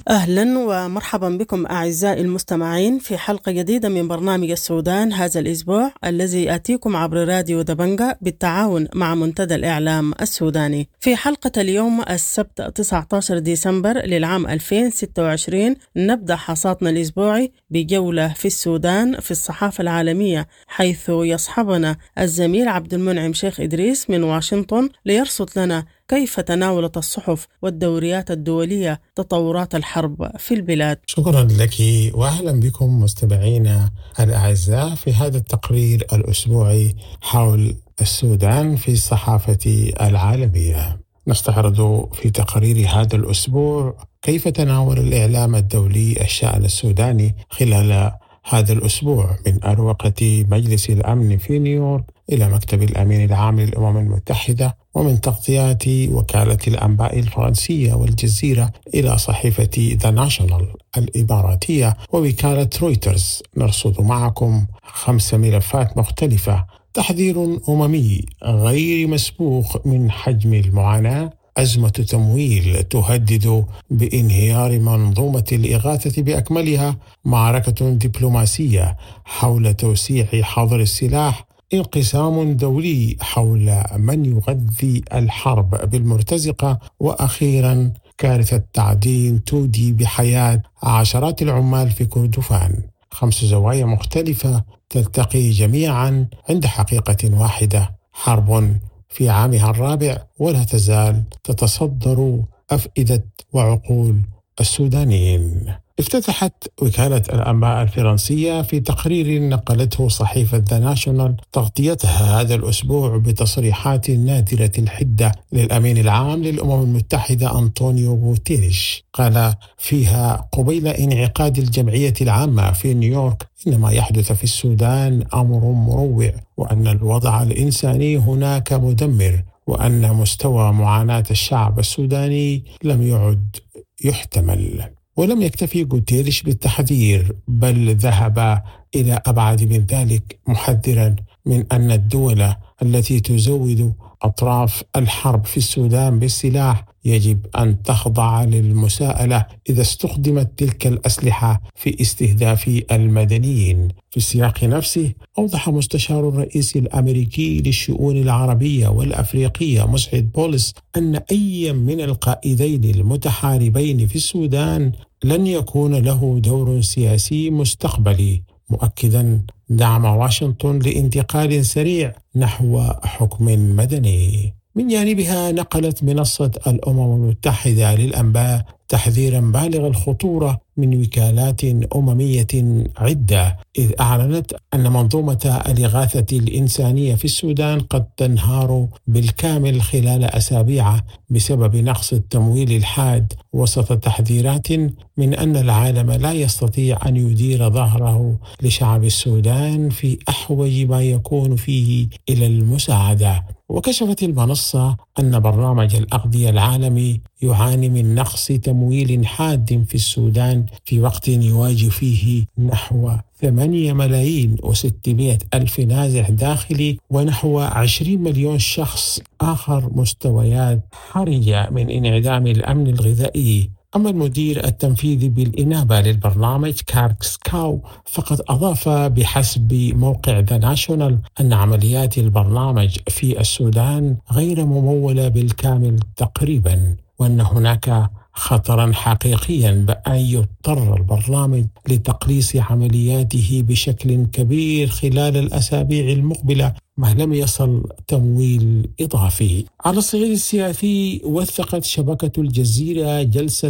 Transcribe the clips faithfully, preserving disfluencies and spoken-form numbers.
أهلا ومرحبا بكم أعزائي المستمعين في حلقة جديدة من برنامج السودان هذا الأسبوع الذي يأتيكم عبر راديو دبنجة بالتعاون مع منتدى الإعلام السوداني. في حلقة اليوم السبت تسعة عشر ديسمبر للعام ألفين وستة وعشرين نبدأ حصادنا الأسبوعي بجولة في السودان في الصحافة العالمية، حيث يصحبنا الزميل عبد المنعم شيخ إدريس من واشنطن ليرصد لنا كيف تناولت الصحف والدوريات الدولية تطورات الحرب في البلاد. شكرا لك وأهلا بكم مستمعينا الأعزاء في هذا التقرير الأسبوعي حول السودان في الصحافة العالمية. نستعرض في تقرير هذا الأسبوع كيف تناول الإعلام الدولي الشأن السوداني خلال هذا الأسبوع، من أروقة مجلس الأمن في نيويورك إلى مكتب الأمين العام للأمم المتحدة، ومن تغطيات وكالة الأنباء الفرنسية والجزيرة إلى صحيفة ذا ناشونال الإماراتية ووكالة رويترز. نرصد معكم خمس ملفات مختلفة: تحذير أممي غير مسبوق من حجم المعاناة، أزمة تمويل تهدد بانهيار منظومة الإغاثة بأكملها، معركة دبلوماسية حول توسيع حظر السلاح، انقسام دولي حول من يغذي الحرب بالمرتزقة، وأخيرا كارثة تعدين تودي بحياة عشرات العمال في كردفان. خمس زوايا مختلفة تلتقي جميعا عند حقيقة واحدة: حرب في عامها الرابع ولا تزال تتصدر أفئدة وعقول السودانيين. افتتحت وكالة الأنباء الفرنسية في تقرير نقلته صحيفة ذا ناشونال تغطيتها هذا الأسبوع بتصريحات نادرة الحدة للأمين العام للأمم المتحدة أنطونيو غوتيريش. قال فيها قبيل انعقاد الجمعية العامة في نيويورك إن ما يحدث في السودان أمر مروع، وأن الوضع الإنساني هناك مدمر، وأن مستوى معاناة الشعب السوداني لم يعد يحتمل. ولم يكتفي غوتيريش بالتحذير، بل ذهب إلى أبعد من ذلك، محذرا من أن الدول التي تزود أطراف الحرب في السودان بالسلاح يجب أن تخضع للمساءلة إذا استخدمت تلك الأسلحة في استهداف المدنيين. في السياق نفسه أوضح مستشار الرئيس الأمريكي للشؤون العربية والأفريقية مسعد بولس أن أي من القائدين المتحاربين في السودان لن يكون له دور سياسي مستقبلي، مؤكدا دعم واشنطن لانتقال سريع نحو حكم مدني. من جانبها نقلت منصة الأمم المتحدة للأنباء تحذيرا بالغ الخطورة من وكالات أممية عدة، إذ أعلنت أن منظومة الإغاثة الإنسانية في السودان قد تنهار بالكامل خلال أسابيع بسبب نقص التمويل الحاد، وسط تحذيرات من أن العالم لا يستطيع أن يدير ظهره لشعب السودان في أحوج ما يكون فيه إلى المساعدة. وكشفت المنصة أن برنامج الأغذية العالمي يعاني من نقص تمويل حاد في السودان في وقت يواجه فيه نحو ثمانية ملايين وستمائة ألف نازح داخلي ونحو عشرين مليون شخص آخر مستويات حرجة من انعدام الأمن الغذائي. أما المدير التنفيذي بالإنابة للبرنامج كارك سكاو فقد أضاف بحسب موقع ذا ناشونال أن عمليات البرنامج في السودان غير ممولة بالكامل تقريبا، وأن هناك خطرا حقيقيا بأن يضطر البرنامج لتقليص عملياته بشكل كبير خلال الأسابيع المقبلة ما لم يصل تمويل إضافي. على الصعيد السياسي وثقت شبكة الجزيرة جلسة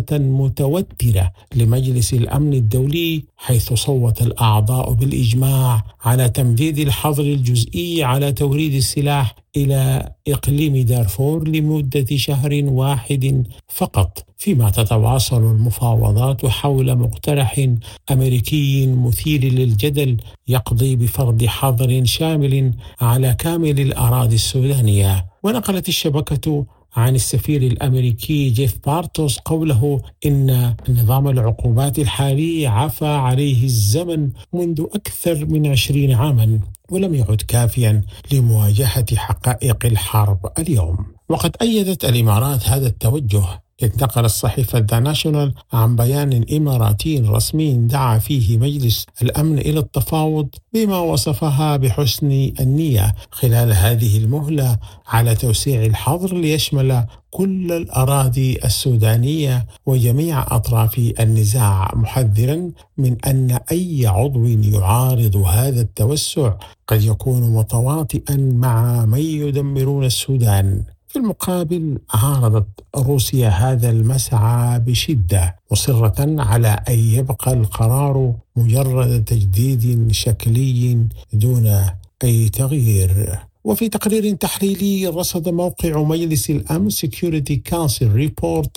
متوترة لمجلس الأمن الدولي، حيث صوت الأعضاء بالإجماع على تمديد الحظر الجزئي على توريد السلاح إلى إقليم دارفور لمدة شهر واحد فقط، فيما تتواصل المفاوضات حول مقترح أمريكي مثير للجدل يقضي بفرض حظر شامل على كامل الأراضي السودانية. ونقلت الشبكة عن السفير الأمريكي جيف بارتوس قوله إن نظام العقوبات الحالي عفى عليه الزمن منذ أكثر من عشرين عاما ولم يعد كافيا لمواجهة حقائق الحرب اليوم. وقد أيدت الإمارات هذا التوجه انتقلت صحيفة ذا ناشونال عن بيان إماراتي رسمي دعا فيه مجلس الأمن إلى التفاوض بما وصفها بحسن النية خلال هذه المهلة على توسيع الحظر ليشمل كل الأراضي السودانية وجميع أطراف النزاع، محذرا من أن أي عضو يعارض هذا التوسع قد يكون متواطئا مع من يدمرون السودان. في المقابل عارضت روسيا هذا المسعى بشدة، مصرة على أن يبقى القرار مجرد تجديد شكلي دون أي تغيير. وفي تقرير تحليلي رصد موقع مجلس الأمن Security Council Report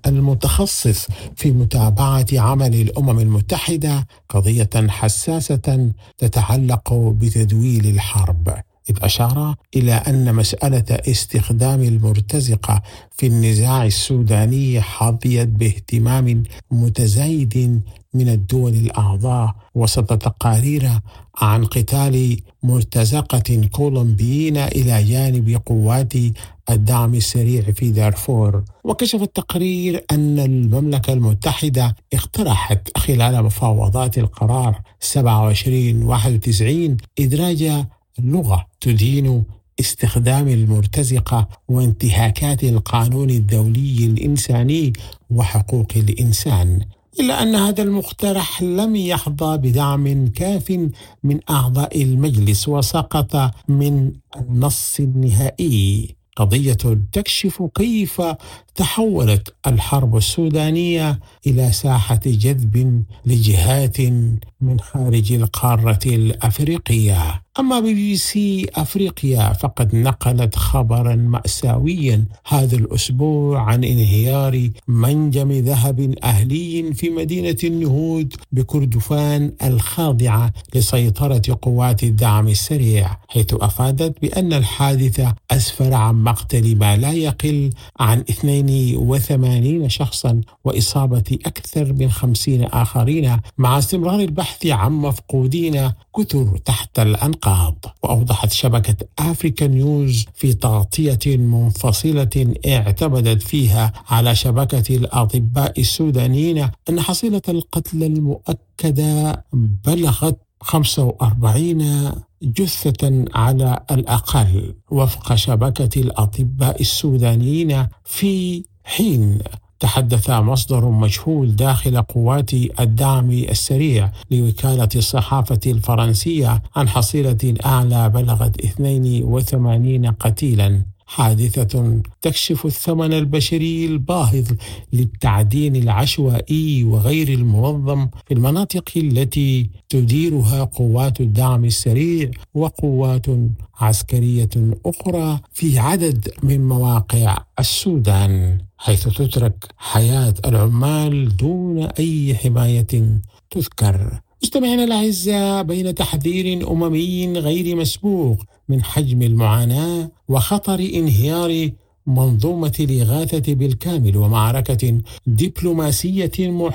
المتخصص في متابعة عمل الأمم المتحدة قضية حساسة تتعلق بتدويل الحرب، إذ أشار إلى أن مسألة استخدام المرتزقة في النزاع السوداني حظيت باهتمام متزايد من الدول الأعضاء وسط تقارير عن قتال مرتزقة كولومبيين إلى جانب قوات الدعم السريع في دارفور. وكشف التقرير أن المملكة المتحدة اقترحت خلال مفاوضات القرار سبعة وعشرين واحد وتسعين إدراج لغة تدين استخدام المرتزقة وانتهاكات القانون الدولي الإنساني وحقوق الإنسان، إلا أن هذا المقترح لم يحظى بدعم كاف من أعضاء المجلس وسقط من النص النهائي. قضية تكشف كيف تحولت الحرب السودانية إلى ساحة جذب لجهات من خارج القارة الأفريقية. أما بي بي سي أفريقيا فقد نقلت خبرا مأساويا هذا الأسبوع عن انهيار منجم ذهب أهلي في مدينة النهود بكردفان الخاضعة لسيطرة قوات الدعم السريع، حيث أفادت بأن الحادثة أسفر عن مقتل ما لا يقل عن اثنين وثمانين شخصا وإصابة أكثر من خمسين آخرين، مع استمرار البحث عن مفقودين كثر تحت الأنقاض. وأوضحت شبكة أفريكا نيوز في تغطية منفصلة اعتمدت فيها على شبكة الأطباء السودانيين أن حصيلة القتلى المؤكدة بلغت خمسة وأربعين جثة على الأقل وفق شبكة الأطباء السودانيين، في حين تحدث مصدر مجهول داخل قوات الدعم السريع لوكالة الصحافة الفرنسية عن حصيلة أعلى بلغت اثنين وثمانين قتيلا. حادثة تكشف الثمن البشري الباهظ للتعدين العشوائي وغير المنظم في المناطق التي تديرها قوات الدعم السريع وقوات عسكرية أخرى في عدد من مواقع السودان، حيث تترك حياة العمال دون أي حماية تذكر. مستمعينا الأعزاء، بين تحذير أممي غير مسبوق من حجم المعاناة وخطر انهيار منظومة الإغاثة بالكامل ومعركة دبلوماسية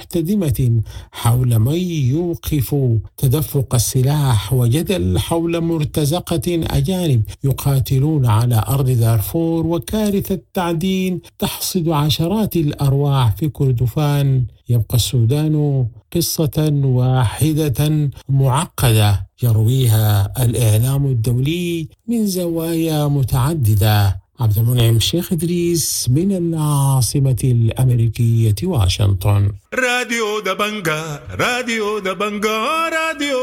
محتدمة حول من يوقف تدفق السلاح وجدل حول مرتزقة أجانب يقاتلون على أرض دارفور وكارثة التعدين تحصد عشرات الأرواح في كردفان، يبقى السودان قصة واحدة معقدة يرويها الإعلام الدولي من زوايا متعددة. عبد المنعم شيخ إدريس من العاصمة الأمريكية واشنطن. راديو دبنجا راديو دبنجا راديو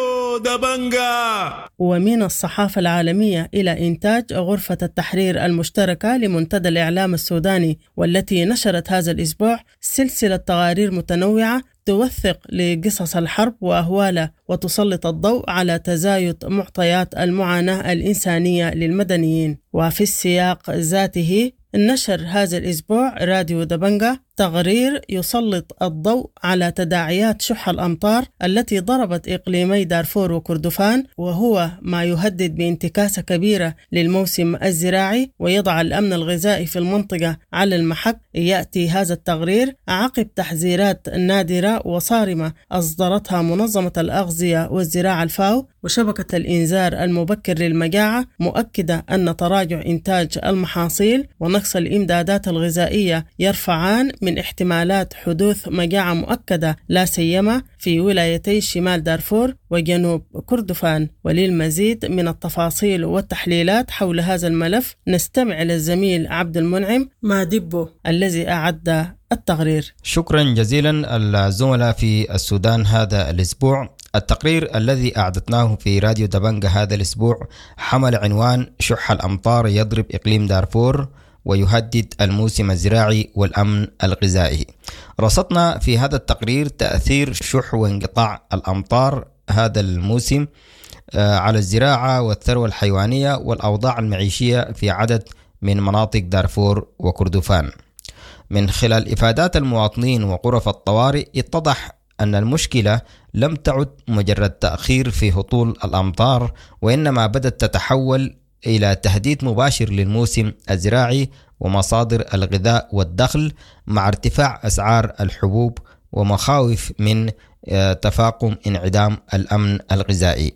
دبنجا. ومن الصحافة العالمية إلى إنتاج غرفة التحرير المشتركة لمنتدى الإعلام السوداني، والتي نشرت هذا الأسبوع سلسلة تقارير متنوعة توثق لقصص الحرب وأهوالها وتسلط الضوء على تزايد معطيات المعاناة الإنسانية للمدنيين. وفي السياق ذاته نشر هذا الأسبوع راديو دبنجا تقرير يسلط الضوء على تداعيات شح الأمطار التي ضربت إقليمي دارفور وكردفان، وهو ما يهدد بانتكاسة كبيرة للموسم الزراعي ويضع الأمن الغذائي في المنطقة على المحك. يأتي هذا التقرير عقب تحذيرات نادرة وصارمة أصدرتها منظمة الأغذية والزراعة الفاو وشبكة الإنذار المبكر للمجاعة، مؤكدة أن تراجع إنتاج المحاصيل ونقص الإمدادات الغذائية يرفعان من احتمالات حدوث مجاعة مؤكدة لا سيما في ولايتي شمال دارفور وجنوب كردفان. وللمزيد من التفاصيل والتحليلات حول هذا الملف نستمع للزميل عبد المنعم مادبو الذي أعد التقرير. شكرا جزيلا الزملاء في السودان هذا الأسبوع. التقرير الذي أعددناه في راديو دبنجة هذا الأسبوع حمل عنوان شح الأمطار يضرب إقليم دارفور ويهدد الموسم الزراعي والأمن الغذائي. رصدنا في هذا التقرير تأثير شح وانقطاع الأمطار هذا الموسم على الزراعة والثروة الحيوانية والأوضاع المعيشية في عدد من مناطق دارفور وكردفان. من خلال إفادات المواطنين وغرف الطوارئ اتضح أن المشكلة لم تعد مجرد تأخير في هطول الأمطار، وإنما بدأت تتحول إلى تهديد مباشر للموسم الزراعي ومصادر الغذاء والدخل، مع ارتفاع أسعار الحبوب ومخاوف من تفاقم انعدام الأمن الغذائي.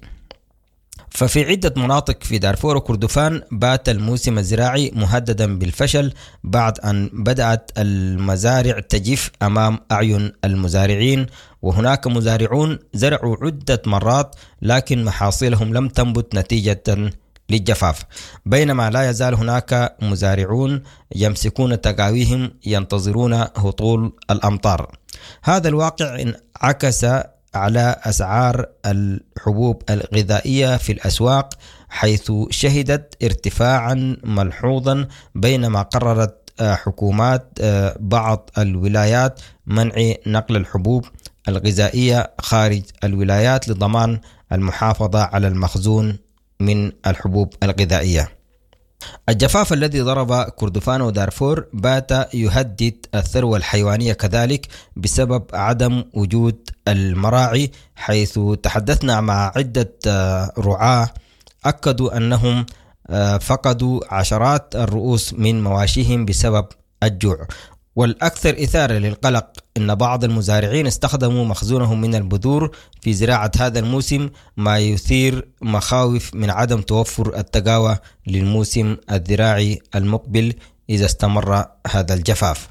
ففي عدة مناطق في دارفور وكردفان بات الموسم الزراعي مهددا بالفشل بعد أن بدأت المزارع تجف أمام أعين المزارعين، وهناك مزارعون زرعوا عدة مرات لكن محاصيلهم لم تنبت نتيجة للجفاف، بينما لا يزال هناك مزارعون يمسكون تقاويهم ينتظرون هطول الأمطار. هذا الواقع انعكس على أسعار الحبوب الغذائية في الأسواق، حيث شهدت ارتفاعا ملحوظا، بينما قررت حكومات بعض الولايات منع نقل الحبوب الغذائية خارج الولايات لضمان المحافظة على المخزون من الحبوب الغذائية. الجفاف الذي ضرب كردفان ودارفور بات يهدد الثروة الحيوانية كذلك بسبب عدم وجود المراعي، حيث تحدثنا مع عدة رعاة أكدوا أنهم فقدوا عشرات الرؤوس من مواشيهم بسبب الجوع. والأكثر إثارة للقلق أن بعض المزارعين استخدموا مخزونهم من البذور في زراعة هذا الموسم، ما يثير مخاوف من عدم توفر التقاوى للموسم الزراعي المقبل إذا استمر هذا الجفاف.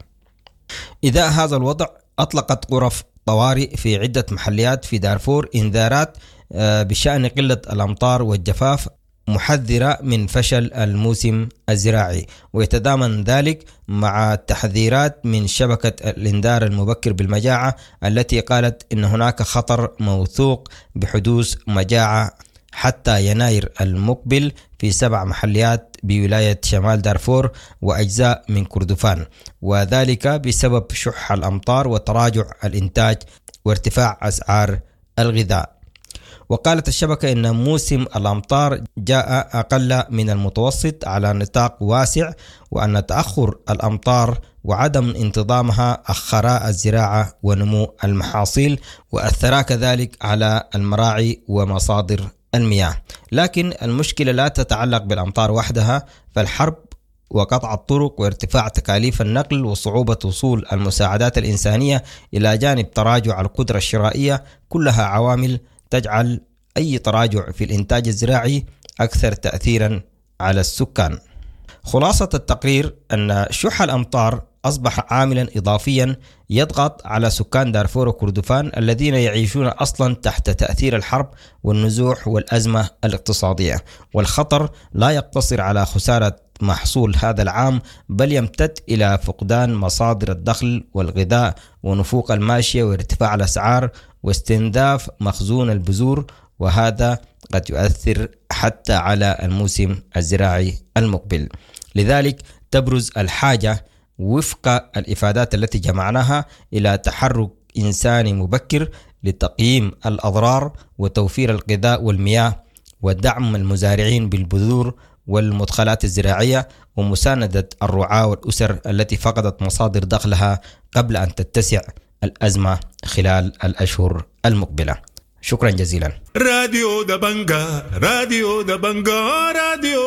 إذا هذا الوضع أطلقت غرف طوارئ في عدة محليات في دارفور إنذارات بشأن قلة الأمطار والجفاف، محذرة من فشل الموسم الزراعي، ويتضامن ذلك مع تحذيرات من شبكة الإنذار المبكر بالمجاعة التي قالت إن هناك خطر موثوق بحدوث مجاعة حتى يناير المقبل في سبع محليات بولاية شمال دارفور وأجزاء من كردفان، وذلك بسبب شح الأمطار وتراجع الإنتاج وارتفاع أسعار الغذاء. وقالت الشبكة إن موسم الأمطار جاء أقل من المتوسط على نطاق واسع، وأن تأخر الأمطار وعدم انتظامها أخرا الزراعة ونمو المحاصيل، وأثرا كذلك على المراعي ومصادر المياه. لكن المشكلة لا تتعلق بالأمطار وحدها، فالحرب وقطع الطرق وارتفاع تكاليف النقل وصعوبة وصول المساعدات الإنسانية إلى جانب تراجع القدرة الشرائية كلها عوامل تجعل أي تراجع في الإنتاج الزراعي أكثر تأثيرا على السكان. خلاصة التقرير أن شح الأمطار أصبح عاملا إضافيا يضغط على سكان دارفور وكردفان الذين يعيشون أصلا تحت تأثير الحرب والنزوح والأزمة الاقتصادية. والخطر لا يقتصر على خسارة محصول هذا العام، بل يمتد إلى فقدان مصادر الدخل والغذاء ونفوق الماشية وارتفاع الأسعار واستنزاف مخزون البذور، وهذا قد يؤثر حتى على الموسم الزراعي المقبل. لذلك تبرز الحاجة وفق الإفادات التي جمعناها إلى تحرك إنساني مبكر لتقييم الأضرار وتوفير الغذاء والمياه ودعم المزارعين بالبذور والمدخلات الزراعية ومساندة الرعاة والأسر التي فقدت مصادر دخلها قبل أن تتسع الأزمة خلال الأشهر المقبلة. شكرا جزيلا. راديو دبنجا راديو دبنجا راديو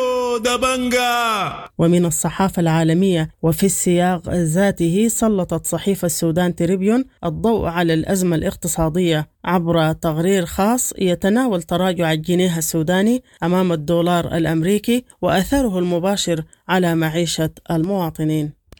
دبنجا. ومن الصحافة العالمية وفي السياق ذاته سلطت صحيفة السودان تريبيون الضوء على الأزمة الاقتصادية عبر تقرير خاص يتناول تراجع الجنيه السوداني أمام الدولار الأمريكي وأثره المباشر على معيشة المواطنين.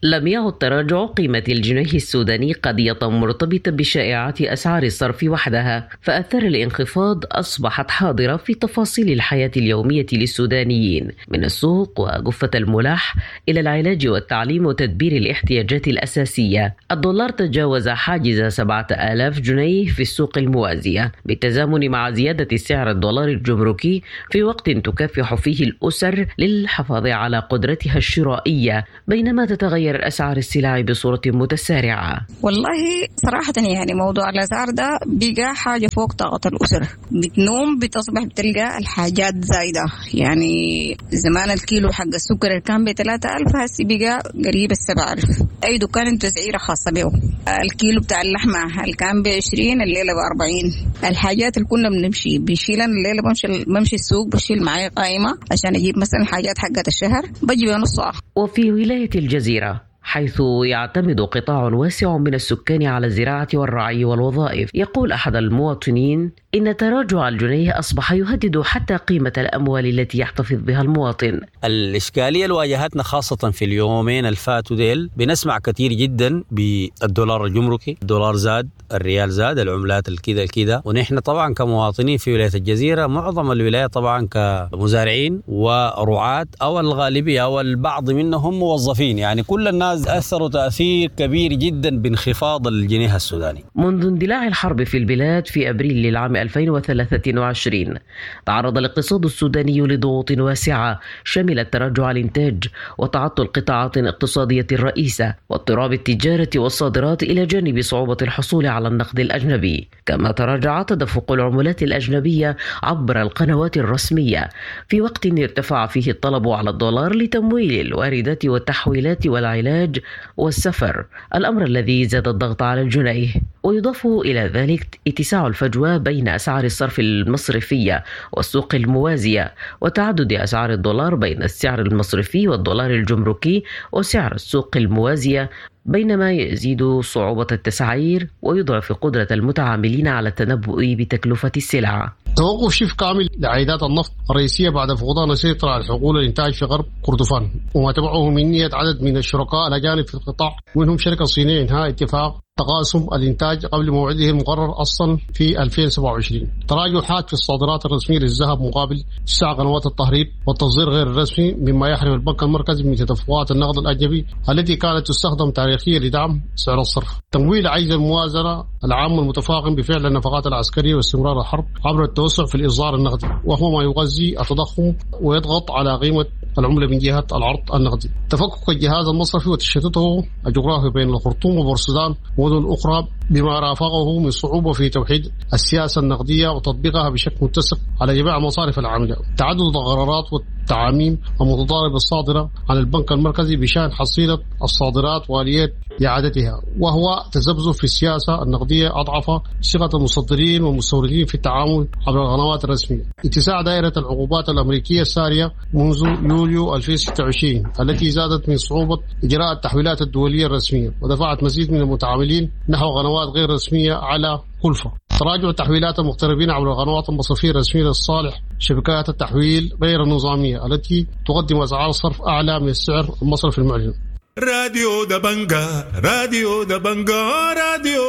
لم يعد تراجع قيمة الجنيه السوداني قضية مرتبطة بشائعات أسعار الصرف وحدها، فأثر الانخفاض أصبحت حاضرة في تفاصيل الحياة اليومية للسودانيين، من السوق وجفة الملاح إلى العلاج والتعليم وتدبير الاحتياجات الأساسية. الدولار تجاوز حاجز سبعة آلاف جنيه في السوق الموازية، بالتزامن مع زيادة سعر الدولار الجمركي في وقت تكافح فيه الأسر للحفاظ على قدرتها الشرائية، بينما تتغير أسعار السلع بصورة متسارعة. والله صراحة يعني موضوع الأسعار ده بقى حاجة فوق طاقة الأسر. بتنوم بتصبح بتلقى الحاجات زايدة. يعني زمان الكيلو حق السكر كان بثلاثة ألف، هسي بقى قريب السبعة ألف. أي دكان انتو تسعيرة خاصة به. الكيلو بتاع اللحمة اللي كان بعشرين الليلة بأربعين. الحاجات اللي كنا بنمشي بنشيلها الليلة بمشي بمشي السوق بشيل معي قائمة عشان أجيب مثلا حاجات حقت الشهر بجي بنصها. وفي ولاية الجزيرة حيث يعتمد قطاع واسع من السكان على الزراعة والرعي والوظائف، يقول أحد المواطنين إن تراجع الجنيه أصبح يهدد حتى قيمة الأموال التي يحتفظ بها المواطن. الإشكالية اللي واجهتنا خاصة في اليومين الفاتوا ديل، بنسمع كثير جدا بالدولار الجمركي، الدولار زاد، الريال زاد، العملات الكذا الكذا. ونحن طبعا كمواطنين في ولاية الجزيرة، معظم الولاية طبعا كمزارعين ورعاة أو الغالبية أو البعض منهم موظفين، يعني كل الناس أثروا تأثير كبير جدا بانخفاض الجنيه السوداني. منذ اندلاع الحرب في البلاد في أبريل للعام ألفين وثلاثة وعشرين تعرض الاقتصاد السوداني لضغوط واسعة شملت تراجع الإنتاج وتعطل قطاعات اقتصادية رئيسة واضطراب التجارة والصادرات، إلى جانب صعوبة الحصول على النقد الأجنبي. كما تراجع تدفق العملات الأجنبية عبر القنوات الرسمية في وقت ارتفع فيه الطلب على الدولار لتمويل الواردات والتحويلات والعلاج والسفر، الأمر الذي زاد الضغط على الجنيه. ويضاف إلى ذلك اتساع الفجوة بين أسعار الصرف المصرفية والسوق الموازية، وتعدد أسعار الدولار بين السعر المصرفي والدولار الجمركي وسعر السوق الموازية، بينما يزيد صعوبة التسعير ويضعف قدرة المتعاملين على التنبؤ بتكلفة السلع. توقف شبه كامل لعائدات النفط الرئيسية بعد فقدان السيطرة على حقول الإنتاج في غرب كردفان، وما تبعه من نية عدد من الشركاء الأجانب في القطاع، منهم شركة صينية إنهاء اتفاق تقاسم الإنتاج قبل موعده المقرر أصلا في ألفين وسبعة وعشرين. تراجع حاد في الصادرات الرسمية للذهب مقابل تسع قنوات التهريب والتصدير غير الرسمي، مما يحرم البنك المركزي من تدفقات النقد الأجنبي التي كانت تستخدم تاريخيا لدعم سعر الصرف. تمويل عجز الموازنة العام المتفاقم بفعل النفقات العسكرية واستمرار الحرب عبر التوسع في الإصدار النقدي، وهو ما يغذي التضخم ويضغط على قيمة العملة من جهة العرض النقدي. تفكك الجهاز المصرفي وتشتته الجغرافي بين الخرطوم وبورسودان ومدن أخرى بما رافقه من صعوبة في توحيد السياسة النقدية وتطبيقها بشكل متسق على جميع مصارف العاملة. تعدد القرارات والتعاميم المتضاربة الصادرة عن البنك المركزي بشأن حصيلة الصادرات وآليات إعادتها، وهو تذبذب في السياسة النقدية أضعف ثقة المصدرين والمستوردين في التعامل عبر القنوات الرسمية. اتساع دائرة العقوبات الأمريكية السارية منذ يوليو ألفين وستة وعشرين التي زادت من صعوبة إجراء التحويلات الدولية الرسمية ودفعت مزيد من المتعاملين نحو قنوات غير رسمية على كلفة. تراجع تحويلات المغتربين عبر القنوات المصرفية الرسمية لصالح شبكات التحويل غير النظامية التي تقدم أسعار صرف أعلى من السعر المصرفي المعلن. راديو دبنجا راديو دبنجا راديو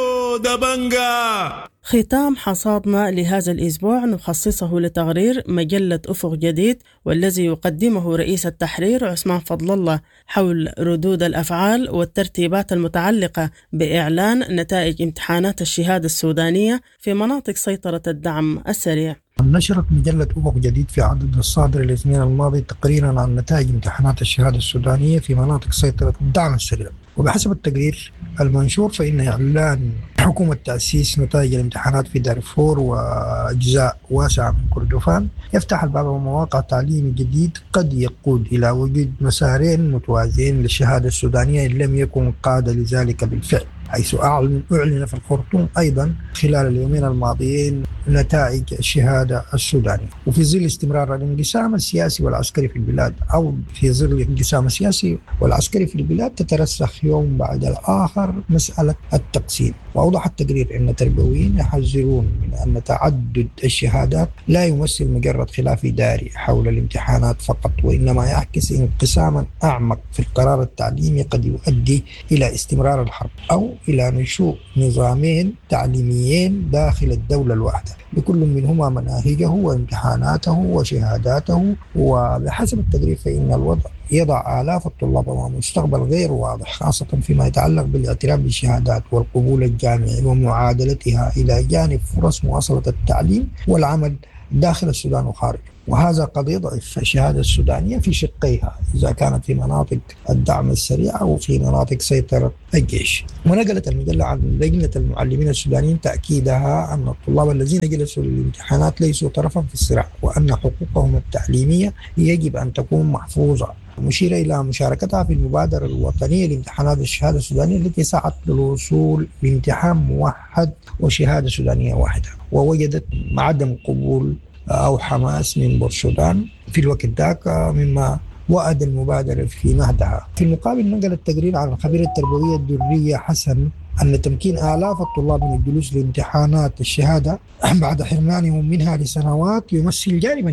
دبنجا. ختام حصادنا لهذا الأسبوع نخصصه لتقرير مجلة أفق جديد، والذي يقدمه رئيس التحرير عثمان فضل الله حول ردود الأفعال والترتيبات المتعلقة بإعلان نتائج امتحانات الشهادة السودانية في مناطق سيطرة الدعم السريع. نشرت مجلة أفق جديد في عدد الصادر الاثنين الماضي تقريرا عن نتائج امتحانات الشهادة السودانية في مناطق سيطرة الدعم السريع. وبحسب التقرير المنشور فإن إعلان حكومة تأسيس نتائج الامتحانات في دارفور وأجزاء واسعة من كردفان يفتح الباب لمواقع تعليمي جديد قد يقود إلى وجود مسارين متوازيين للشهادة السودانية إن لم يكن قاد لذلك بالفعل، حيث أعلن, أعلن في الخرطوم أيضا خلال اليومين الماضيين نتائج الشهادة السودانية. وفي ظل استمرار الانقسام السياسي والعسكري في البلاد، أو في ظل الانقسام السياسي والعسكري في البلاد، تترسخ يوم بعد الآخر مسألة التقسيم. وأوضح التقرير أن التربويين يحذرون من أن تعدد الشهادات لا يمثل مجرد خلاف إداري حول الامتحانات فقط، وإنما يعكس انقساما أعمق في القرار التعليمي قد يؤدي إلى استمرار الحرب أو إلى نشوء نظامين تعليميين داخل الدولة الواحدة، لكل منهما مناهجه وامتحاناته وشهاداته. وبحسب التقرير فإن الوضع يضع آلاف الطلاب أمام مستقبل غير واضح، خاصة فيما يتعلق بالاعتراف بالشهادات والقبول الجامعي ومعادلتها، إلى جانب فرص مواصلة التعليم والعمل داخل السودان وخارجه. وهذا قد يضعف الشهادة السودانية في شقيها، إذا كانت في مناطق الدعم السريع أو في مناطق سيطرة الجيش. ونقلت المجلة عن لجنة المعلمين السودانيين تأكيدها أن الطلاب الذين جلسوا للامتحانات ليسوا طرفا في الصراع، وأن حقوقهم التعليمية يجب أن تكون محفوظة، مشيرة إلى مشاركتها في المبادرة الوطنية لامتحانات الشهادة السودانية التي سعت للوصول لامتحان موحد وشهادة سودانية واحدة، ووجدت عدم قبول أو حماس من بورسودان في الوقت ذاك، مما وأدى المبادرة في مهدها. في المقابل نقل التقرير عن الخبير التربوية الدرية حسن أن تمكين آلاف الطلاب من الجلوس لامتحانات الشهادة بعد حرمانهم منها لسنوات يمثل جانبا